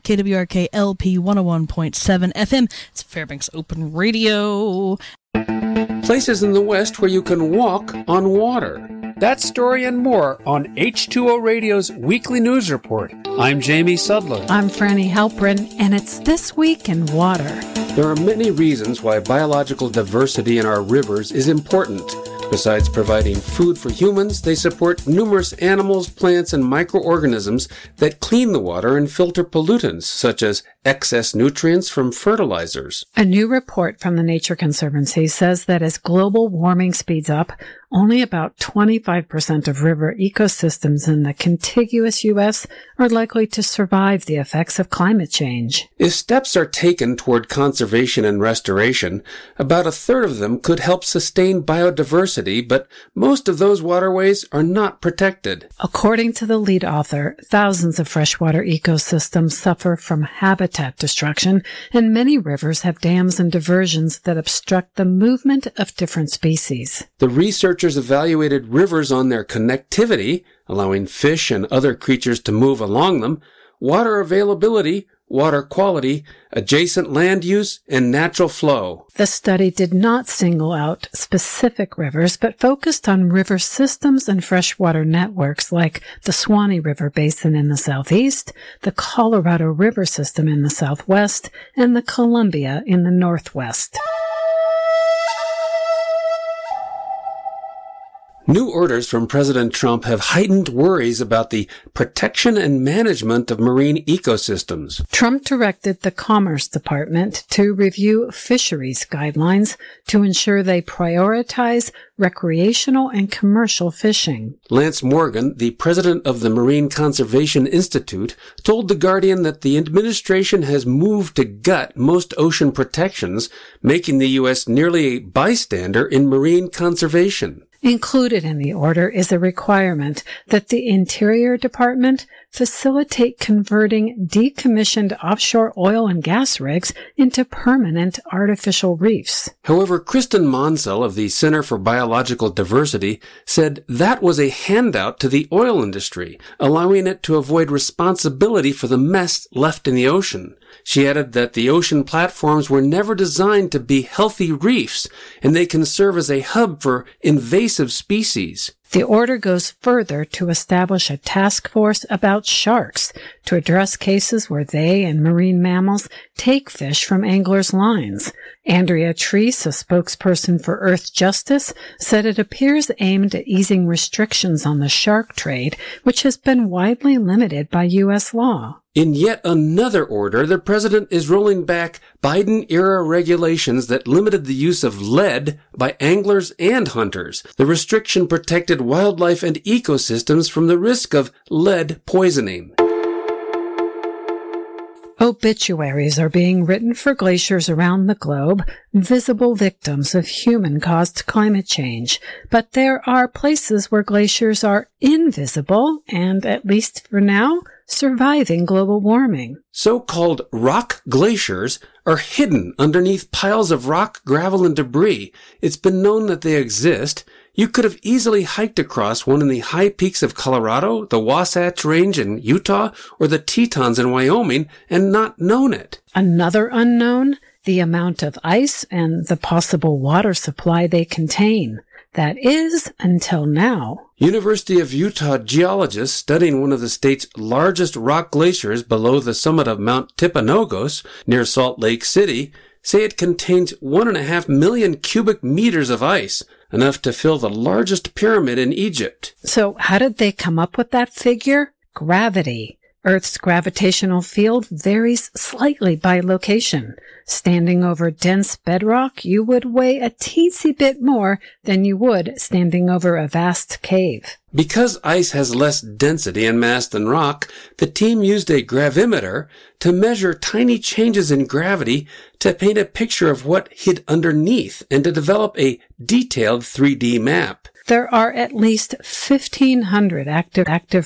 KWRK LP 101.7 FM. It's Fairbanks Open Radio. Places in the West where you can walk on water. That story and more on H2O Radio's Weekly News Report. I'm Jamie Sudler. I'm Franny Halprin, and it's This Week in Water. There are many reasons why biological diversity in our rivers is important. Besides providing food for humans, they support numerous animals, plants, and microorganisms that clean the water and filter pollutants, such as excess nutrients from fertilizers. A new report from the Nature Conservancy says that as global warming speeds up, only about 25% of river ecosystems in the contiguous U.S. are likely to survive the effects of climate change. If steps are taken toward conservation and restoration, about a third of them could help sustain biodiversity, but most of those waterways are not protected. According to the lead author, thousands of freshwater ecosystems suffer from habitat destruction, and many rivers have dams and diversions that obstruct the movement of different species. The researchers evaluated rivers on their connectivity, allowing fish and other creatures to move along them, water availability, water quality, adjacent land use, and natural flow. The study did not single out specific rivers, but focused on river systems and freshwater networks like the Suwannee River Basin in the southeast, the Colorado River System in the southwest, and the Columbia in the northwest. New orders from President Trump have heightened worries about the protection and management of marine ecosystems. Trump directed the Commerce Department to review fisheries guidelines to ensure they prioritize recreational and commercial fishing. Lance Morgan, the president of the Marine Conservation Institute, told The Guardian that the administration has moved to gut most ocean protections, making the U.S. nearly a bystander in marine conservation. Included in the order is a requirement that the Interior Department facilitate converting decommissioned offshore oil and gas rigs into permanent artificial reefs. However, Kristen Monsell of the Center for Biological Diversity said that was a handout to the oil industry, allowing it to avoid responsibility for the mess left in the ocean. She added that the ocean platforms were never designed to be healthy reefs, and they can serve as a hub for invasive species. The order goes further to establish a task force about sharks to address cases where they and marine mammals take fish from anglers' lines. Andrea Treese, a spokesperson for Earth Justice, said it appears aimed at easing restrictions on the shark trade, which has been widely limited by U.S. law. In yet another order, the president is rolling back Biden-era regulations that limited the use of lead by anglers and hunters. The restriction protected wildlife and ecosystems from the risk of lead poisoning. Obituaries are being written for glaciers around the globe, visible victims of human-caused climate change. But there are places where glaciers are invisible and, at least for now, surviving global warming. So-called rock glaciers are hidden underneath piles of rock, gravel, and debris. It's been known that they exist. You could have easily hiked across one in the high peaks of Colorado, the Wasatch Range in Utah, or the Tetons in Wyoming and not known it. Another unknown, the amount of ice and the possible water supply they contain. That is, until now. University of Utah geologists studying one of the state's largest rock glaciers below the summit of Mount Timpanogos, near Salt Lake City, say it contains 1.5 million cubic meters of ice, enough to fill the largest pyramid in Egypt. So how did they come up with that figure? Gravity. Earth's gravitational field varies slightly by location. Standing over dense bedrock, you would weigh a teensy bit more than you would standing over a vast cave. Because ice has less density and mass than rock, the team used a gravimeter to measure tiny changes in gravity to paint a picture of what hid underneath and to develop a detailed 3D map. There are at least 1,500 active